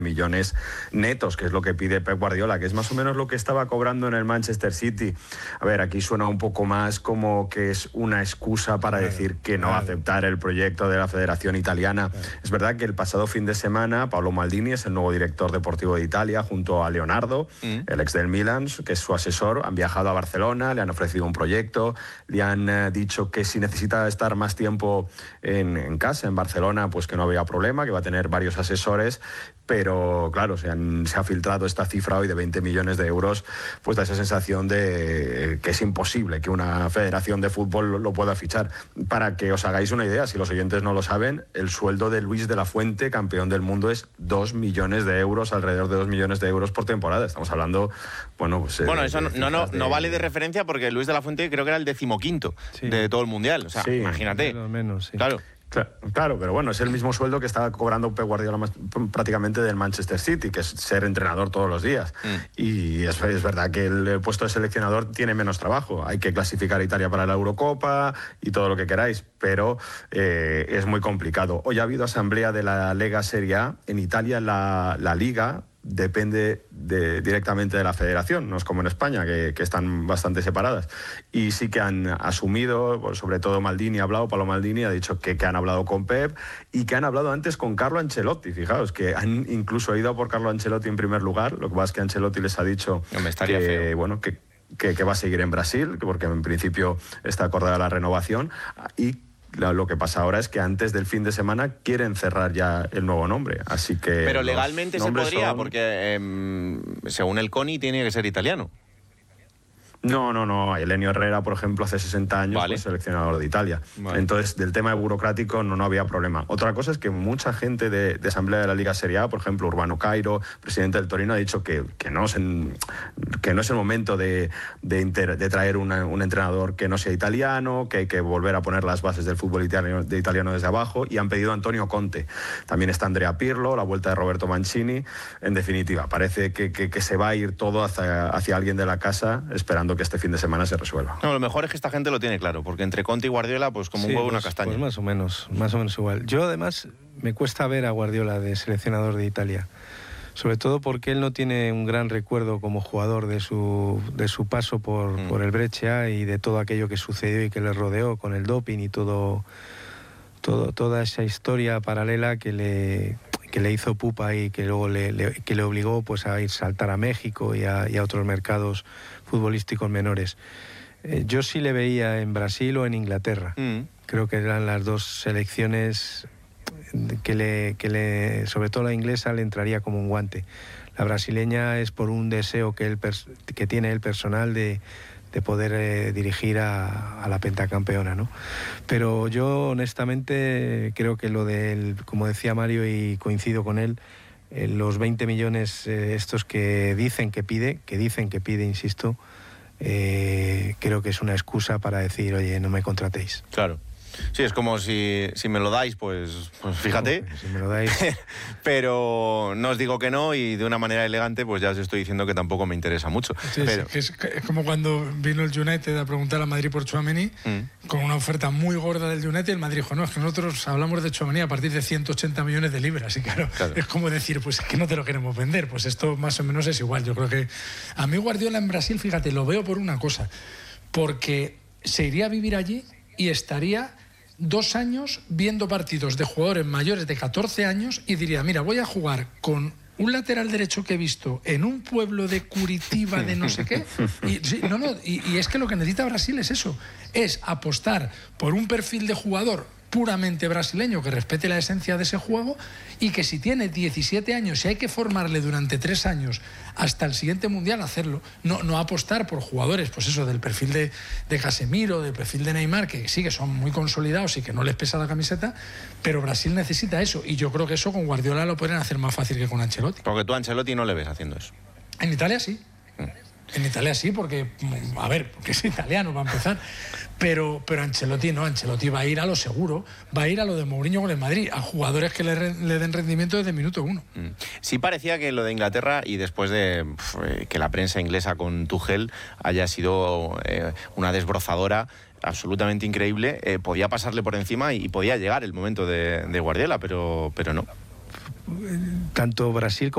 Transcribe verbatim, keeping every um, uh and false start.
millones netos, que es lo que pide Pep Guardiola, que es más o menos lo que estaba cobrando en el Manchester City. A ver, aquí suena un poco más como que es una excusa para claro, decir que no claro. aceptar el proyecto de la Federación Italiana. Claro. Es verdad que el pasado fin de semana Paolo Maldini es el nuevo director deportivo de Italia, junto a Leonardo, mm. el ex del Milan, que es su asesor. Han viajado a Barcelona, le han ofrecido un proyecto, le han eh, dicho que si necesita estar más tiempo en, en casa, en Barcelona, pues que no había problema, que va a tener varios asesores, pero claro, se, han, se ha filtrado esta cifra hoy de veinte millones de euros, pues da esa sensación de que es imposible que una federación de fútbol lo pueda fichar. Para que os hagáis una idea, si los oyentes no lo saben, el sueldo de Luis de la Fuente, campeón del mundo, es dos millones de euros, alrededor de dos millones de euros por temporada. Estamos hablando, bueno... Pues, bueno, de, eso de no, no, de... no vale de referencia porque Luis de la Fuente creo que era el decimoquinto sí. de todo el Mundial. O sea, sí, imagínate. Menos, menos, sí. Claro. Claro, pero bueno, es el mismo sueldo que estaba cobrando Pep Guardiola más, prácticamente del Manchester City, que es ser entrenador todos los días. Mm. Y es, es verdad que el puesto de seleccionador tiene menos trabajo. Hay que clasificar a Italia para la Eurocopa y todo lo que queráis, pero eh, es muy complicado. Hoy ha habido asamblea de la Lega Serie A. En Italia la, la Liga depende de, directamente de la federación, no es como en España, que, que están bastante separadas. Y sí que han asumido, sobre todo Maldini ha hablado, Paolo Maldini ha dicho que, que han hablado con Pep y que han hablado antes con Carlo Ancelotti. Fijaos, que han incluso ido por Carlo Ancelotti en primer lugar. Lo que pasa es que Ancelotti les ha dicho no me estaría que, feo. bueno, que, que, que va a seguir en Brasil, porque en principio está acordada la renovación. Y lo que pasa ahora es que antes del fin de semana quieren cerrar ya el nuevo nombre, así que... Pero legalmente se podría, son... porque eh, según el CONI tiene que ser italiano. No, no, no. Elenio Herrera, por ejemplo, hace sesenta años vale. fue seleccionador de Italia. Vale. Entonces, del tema burocrático no, no había problema. Otra cosa es que mucha gente de, de Asamblea de la Liga Serie A, por ejemplo, Urbano Cairo, presidente del Torino, ha dicho que, que, no, es en, que no es el momento de, de, inter, de traer una, un entrenador que no sea italiano, que hay que volver a poner las bases del fútbol italiano, de italiano desde abajo, y han pedido a Antonio Conte. También está Andrea Pirlo, la vuelta de Roberto Mancini. En definitiva, parece que, que, que se va a ir todo hacia, hacia alguien de la casa, esperando que este fin de semana se resuelva. No, lo mejor es que esta gente lo tiene claro, porque entre Conte y Guardiola, pues como sí, un huevo pues, una castaña. Pues más o menos, más o menos igual. Yo además me cuesta ver a Guardiola de seleccionador de Italia, sobre todo porque él no tiene un gran recuerdo como jugador de su, de su paso por, mm. por el Brescia y de todo aquello que sucedió y que le rodeó con el doping y todo, todo toda esa historia paralela que le que le hizo pupa y que luego le, le, que le obligó pues a ir saltar a México y a, y a otros mercados futbolísticos menores. Eh, yo sí le veía en Brasil o en Inglaterra. Mm. Creo que eran las dos selecciones que le, que le, sobre todo la inglesa, le entraría como un guante. La brasileña es por un deseo que, él, que tiene el personal de, de poder eh, dirigir a, a la pentacampeona, ¿no? Pero yo honestamente creo que lo del, como decía Mario y coincido con él, eh, los veinte millones eh, estos que dicen que pide, que dicen que pide, insisto, eh, creo que es una excusa para decir, oye, no me contratéis. Claro. Sí, es como si, si me lo dais, pues, pues fíjate. No, si me lo dais. Pero no os digo que no y de una manera elegante, pues ya os estoy diciendo que tampoco me interesa mucho. Sí, pero... es, es como cuando vino el United a preguntar a Madrid por Tchouaméni, mm. con una oferta muy gorda del United, el Madrid dijo, no, es que nosotros hablamos de Tchouaméni a partir de ciento ochenta millones de libras. Y claro, claro, es como decir, pues es que no te lo queremos vender. Pues esto más o menos es igual. Yo creo que a mí Guardiola en Brasil, fíjate, lo veo por una cosa. Porque se iría a vivir allí y estaría dos años viendo partidos de jugadores mayores de catorce años y diría, mira, voy a jugar con un lateral derecho que he visto en un pueblo de Curitiba de no sé qué. Y, sí, no, no, y, y es que lo que necesita Brasil es eso, es apostar por un perfil de jugador puramente brasileño que respete la esencia de ese juego y que si tiene diecisiete años y hay que formarle durante tres años hasta el siguiente mundial, hacerlo, no, no apostar por jugadores, pues eso, del perfil de, de Casemiro, del perfil de Neymar, que sí que son muy consolidados y que no les pesa la camiseta, pero Brasil necesita eso y yo creo que eso con Guardiola lo pueden hacer más fácil que con Ancelotti. Porque tú a Ancelotti no le ves haciendo eso. En Italia sí. En Italia sí, porque, a ver, porque es italiano para empezar, pero, pero Ancelotti no, Ancelotti va a ir a lo seguro, va a ir a lo de Mourinho con el Madrid, a jugadores que le, le den rendimiento desde el minuto uno. Sí parecía que lo de Inglaterra, y después de pf, que la prensa inglesa con Tuchel haya sido eh, una desbrozadora absolutamente increíble, eh, podía pasarle por encima y podía llegar el momento de, de Guardiola, pero, pero no. Tanto Brasil como